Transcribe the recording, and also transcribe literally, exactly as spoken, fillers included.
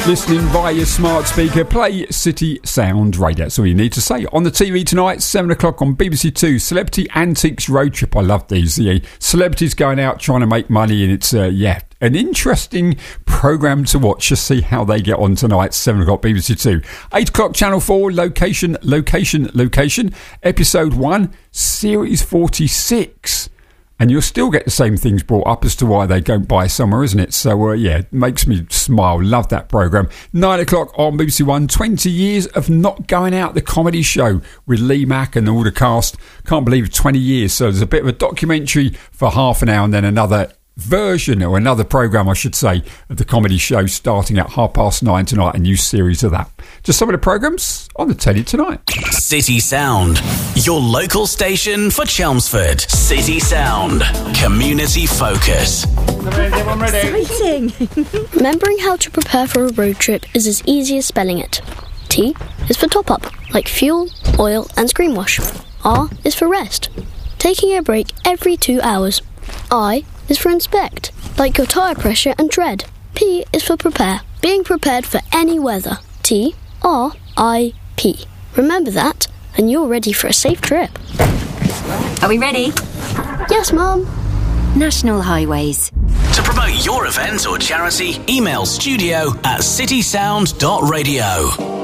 Listening via your smart speaker, play City Sound Radio. That's all you need to say. On the T V tonight, seven o'clock on B B C Two, Celebrity Antiques Road Trip. I love these. The celebrities going out trying to make money, and it's, uh, yeah, an interesting programme to watch to see how they get on tonight, seven o'clock B B C Two. eight o'clock Channel four, Location, Location, Location, Episode one, Series forty-six. And you'll still get the same things brought up as to why they don't buy somewhere, isn't it? So, uh, yeah, it makes me smile. Love that programme. nine o'clock on B B C One, twenty years of Not Going Out, the comedy show with Lee Mack and all the cast. Can't believe it, twenty years. So there's a bit of a documentary for half an hour and then another version, or another programme I should say, of the comedy show starting at half past nine tonight, a new series of that. Just some of the programmes on the telly tonight. City Sound, your local station for Chelmsford. City Sound, community focus. Exciting! Remembering how to prepare for a road trip is as easy as spelling it. T is for top up, like fuel, oil and screen wash. R is for rest, taking a break every two hours. I is for inspect, like your tyre pressure and tread. P is for prepare, being prepared for any weather. T, R, I, P. Remember that, and you're ready for a safe trip. Are we ready? Yes, Mum. National Highways. To promote your event or charity, email studio at citysound dot radio.